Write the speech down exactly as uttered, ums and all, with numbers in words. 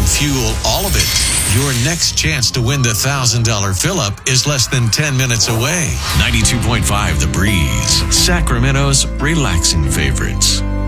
fuel all of it. Your next chance to win the one thousand dollars fill-up is less than ten minutes away. ninety-two point five The Breeze, Sacramento's relaxing favorites.